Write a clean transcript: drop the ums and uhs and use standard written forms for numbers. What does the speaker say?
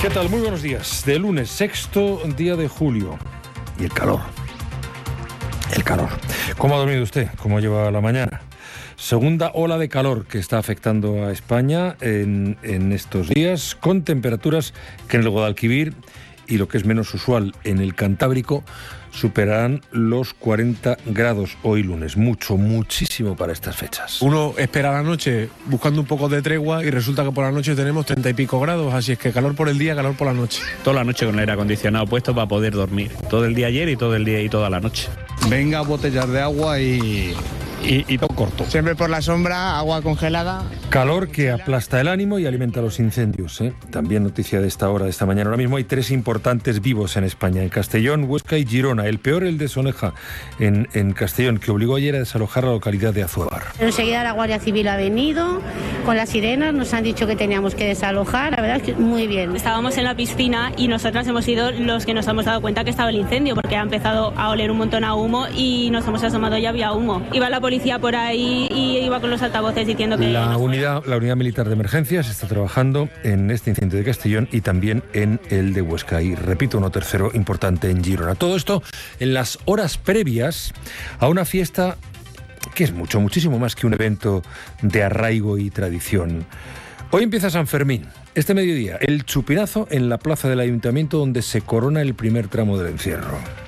¿Qué tal? Muy buenos días. De lunes, 6º día de julio. Y el calor. El calor. ¿Cómo ha dormido usted? ¿Cómo lleva la mañana? Segunda ola de calor que está afectando a España en estos días, con temperaturas que en el Guadalquivir y, lo que es menos usual, en el Cantábrico, superarán los 40 grados hoy lunes. Muchísimo para estas fechas. Uno espera la noche buscando un poco de tregua y resulta que por la noche tenemos 30 y pico grados, así es que calor por el día, calor por la noche. Toda la noche con el aire acondicionado puesto para poder dormir. Todo el día ayer y todo el día y toda la noche. Venga, botellas de agua y todo corto. Siempre por la sombra, agua congelada. Calor que aplasta el ánimo y alimenta los incendios, ¿eh? También noticia de esta hora, de esta mañana. Ahora mismo hay 3 importantes vivos en España, en Castellón, Huesca y Girona. El peor, el de Soneja, en Castellón, que obligó ayer a desalojar la localidad de Azuabar. Enseguida la Guardia Civil ha venido con las sirenas, nos han dicho que teníamos que desalojar. La verdad es que muy bien. Estábamos en la piscina y nosotras hemos sido los que nos hemos dado cuenta que estaba el incendio, porque ha empezado a oler un montón a humo y nos hemos asomado y había humo. Iba la policía por ahí y iba con los altavoces diciendo que... La unidad militar de emergencias está trabajando en este incendio de Castellón y también en el de Huesca. Y repito, uno tercero importante en Girona. Todo esto en las horas previas a una fiesta que es muchísimo más que un evento de arraigo y tradición. Hoy empieza San Fermín. Este mediodía, el chupinazo en la plaza del Ayuntamiento, donde se corona el primer tramo del encierro.